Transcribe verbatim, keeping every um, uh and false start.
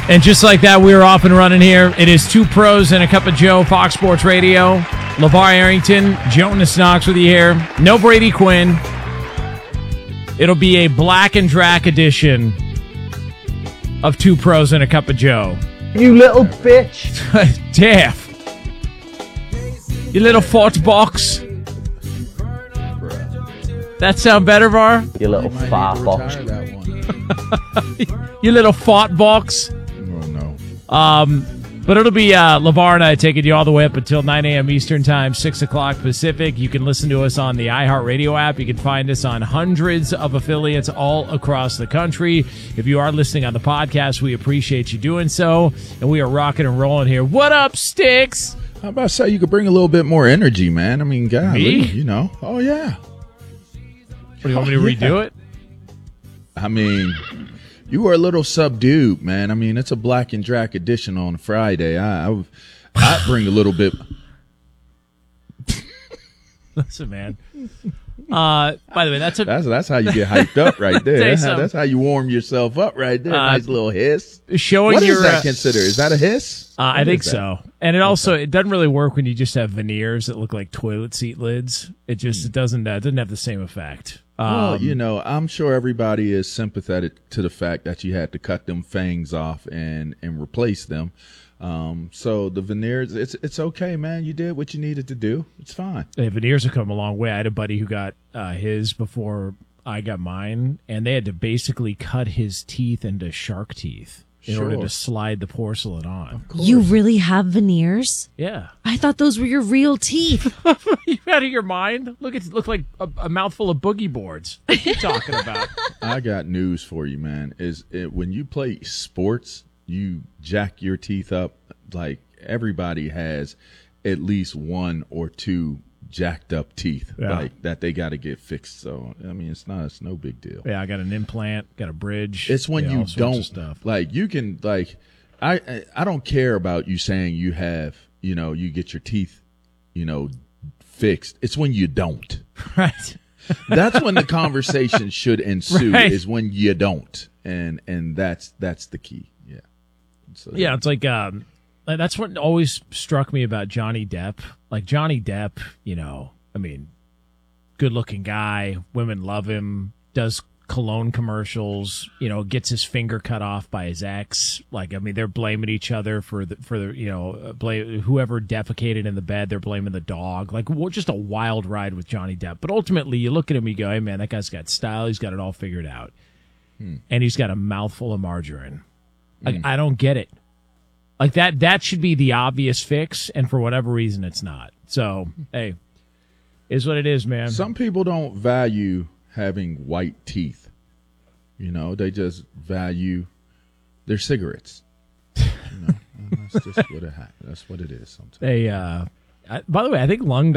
And just like that, we're off and running here. It is Two Pros and a Cup of Joe, Fox Sports Radio. LeVar Arrington, Jonas Knox with you here. No Brady Quinn. It'll be a Black and Drac edition of Two Pros and a Cup of Joe. You little bitch. Daff. You little fart box. That sound better, Var? You little fart box. You little fart box. Oh, no. Um, but it'll be uh, LeVar and I taking you all the way up until nine a.m. Eastern Time, six o'clock Pacific. You can listen to us on the iHeartRadio app. You can find us on hundreds of affiliates all across the country. If you are listening on the podcast, we appreciate you doing so. And we are rocking and rolling here. What up, Sticks? How about say you could bring a little bit more energy, man? I mean, God, Me? you know. Oh, yeah. What, do you want me to redo it? I mean, you were a little subdued, man. I mean, it's a Black and Drac edition on Friday. I, I, I'd bring a little bit. Listen, man. Uh, by the way, that's a That's that's how you get hyped up right there. Say That's how, something. that's how you warm yourself up right there. Uh, Nice little hiss. showing What your. is that uh, considered? Is that a hiss? Uh, I What think is that? so. And it also it doesn't really work when you just have veneers that look like toilet seat lids. It just it doesn't uh, it doesn't have the same effect. Um, Well, you know, I'm sure everybody is sympathetic to the fact that you had to cut them fangs off and and replace them. Um, so the veneers, it's it's okay, man. You did what you needed to do. It's fine. hey, veneers have come a long way. I had a buddy who got uh, his before I got mine, and they had to basically cut his teeth into shark teeth in order Sure. to slide the porcelain on. You really have veneers? Yeah, I thought those were your real teeth. you out of your mind? Look, it looked like a, a mouthful of boogie boards. What are you talking about? I got news for you, man. Is it, when you play sports, you jack your teeth up. Like everybody has at least one or two jacked up teeth, Yeah. like that they got to get fixed. So I mean, it's not it's no big deal. Yeah, I got an implant, got a bridge. It's when yeah, you all sorts don't of stuff. like you can like I I- I don't care about you saying you have, you know, you get your teeth, you know, fixed. It's when you don't. Right. That's when the conversation should ensue, Right. is when you don't. And and that's that's the key. Yeah. So, Yeah, it's like um, that's what always struck me about Johnny Depp. Like Johnny Depp, you know, I mean, good-looking guy, women love him, does cologne commercials, you know, gets his finger cut off by his ex. Like, I mean, they're blaming each other for the for the you know, uh, blame whoever defecated in the bed. They're blaming the dog. Like, well, just a wild ride with Johnny Depp. But ultimately, you look at him, you go, "Hey, man, that guy's got style. He's got it all figured out." And he's got a mouthful of margarine. Like, I don't get it. Like, that that should be the obvious fix, and for whatever reason, it's not. So, hey, is what it is, man. Some people don't value having white teeth. You know, they just value their cigarettes. You know, and that's just what it ha- that's what it is sometimes. They, uh, I, by the way, I think lung